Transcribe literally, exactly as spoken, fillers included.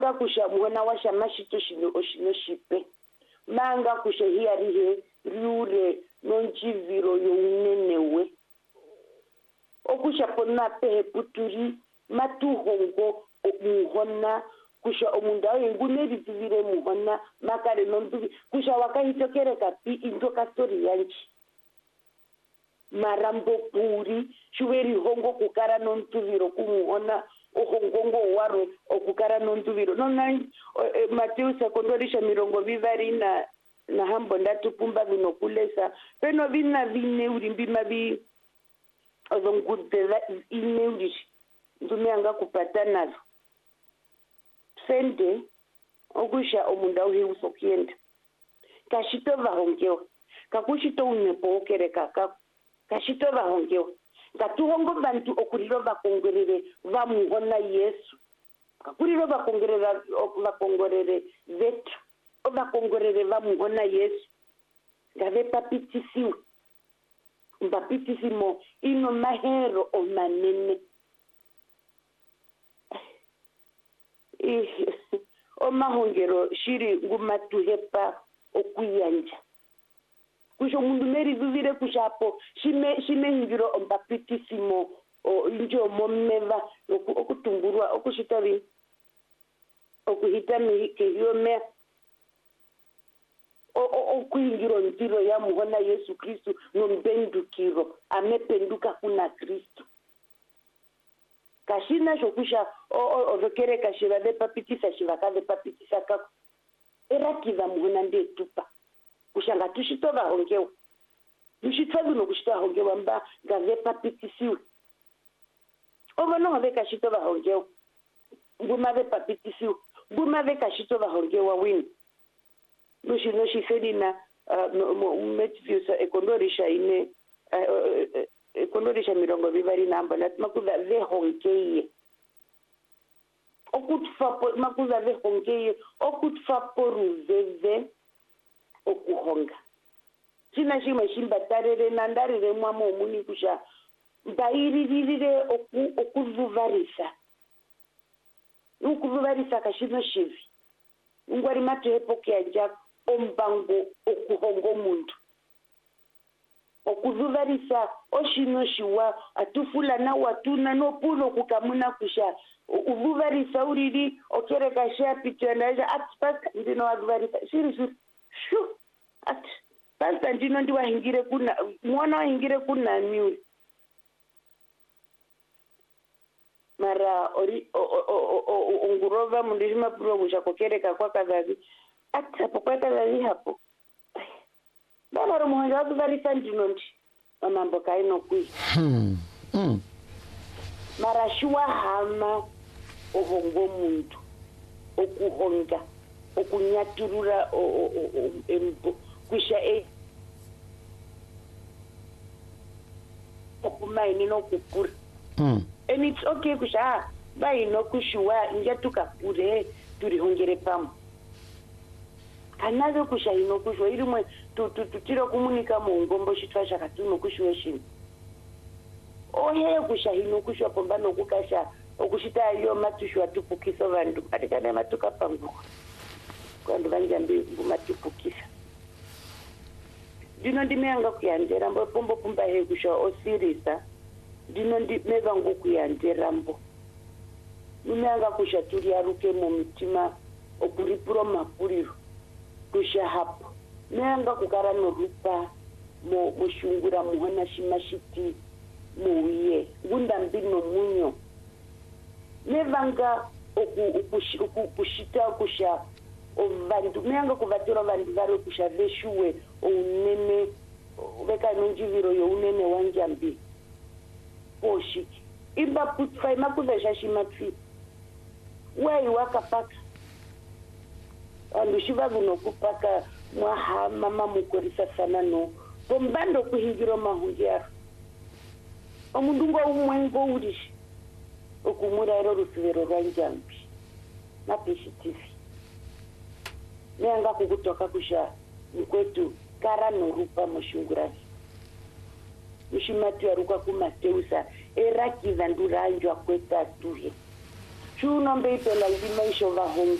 kusha mwana washa mashito shino oshino shipe manga kusha hiarihe riure nonjiviro younenewe okusha pona pehe puturi matuhongo muhona kusha omunda yengune bitivire muhona makare nondubi kusha wakahitokere kapi indoka story yanchi marambo puri shuveri hongo kukara nontuviro kumuhona ohongongo waro okukara nontuviro nona e, Mateo sekondorisha mirongo vivari na na hambo ndatu pumba vinokulesa peno vina vine urimbi mabi ozongudela ine urishi ndume anga kupata nazo sende ogusha omunda uhi usokienda kashito vahongewa kakushito unepo okereka kaka kashito vahongewa katuhongo bantu okuriro vakongorere vamuhona Yesu kakuriro vakongorera vakongorere vetu vakongorere vamuhona Yesu ngave papitisiwe mbapitisimo ino mahero omanene omahongero shiri ngumatuhepa okuyanja kusho mundu meri vivire kushapo shime shime hingiro mbapitisimo njo momeva okutungurwa okushitavi okuhita mihike yome okuhingiro ntiro ya muhona Yesu Kristu nombendukiro amependuka kuna Kristu kashina shokusha ovekere kashiva vepapitisa shivaka vepapitisa kako erakiva muhona ndetupa kushanga tushito vahongewa tushitwa vino kushito vahongewa mba gavepapitisiwe ovanoho vekashito vahongewa nguma vepapitisiwe nguma vekashito vahongewa wini nushino shiferina metviusa ekondorisha ine ekondorisha mirongo vivari namba natimakuza vehongeye okutfapo makuza vehongeye okutfapo ruveve okuhonga china shimwe shimbatarere nandarire mwamo omuni kusha mbairirire oku okuvuvarisa ukuvuvarisa kashino shivi ngwari matuhepoke anja ombango okuhongo mundu okuvuvarisa oshino shiwa atufula na watuna nopulo kukamuna kusha uvuvarisa uriri okereka shapitwa naja atpaka ndino wavuvarisa shiri shiri shu at basta ndino ndiwahingire kuna mwana wahingire kuna miuri mara ori ongurova mundishima puro kusha kokereka kwa kadhavi ati hapo kwa kadhavi hapo baba romuhonja wakuvarisa ndino ndi mamambo kaino kui Hmm. Hmm. mara shuwa hama ohongo muntu okuhonga okunyaturura embo kusha e okumaini nokupura Hmm. and it's okay kusha bai nokushuwa nja tukapure turihongere pamo kanazo kusha inokushwa irimwe tutiro kumunika mungombo shitwa shakatu nokushwe shino ohe kusha inokushwa pomba nokukasha okushita yo matushwa tupukisa vandu atikane matuka pangu kwandu vanjambi ngumatupukisa dino ndimeanga kuyandera mbo pombo pumba he kusha osirisa dino ndimeva ngokuyandera mbo nimeanga kusha turi aruke mu mitima okuripuro mapuriro kusha hapo meanga kukara norupa mo mushungura muhona shimashiti muwiye ngunda mbino munyo nevanga okushita kusha vandu meanga kuvatira vandu vari kusha veshuwe ounene veka nonjiviro younene wanjambi oshiki imba putfai makuvesha shimatfi wai wakapaka vandu shiva vinokupaka mwahama mamukorisa sana no pombando kuhingiro mahungi aro omundu ngoumwe ngourishi okumurairo rusuvero rwanjambi napeshitivi neanga kukutoka kusha mkwetu kara norupa mushungurani mushimati waruka kumateusa erakiza nduranjwa kweta tuhe Chuno mbei pela lima isho va hong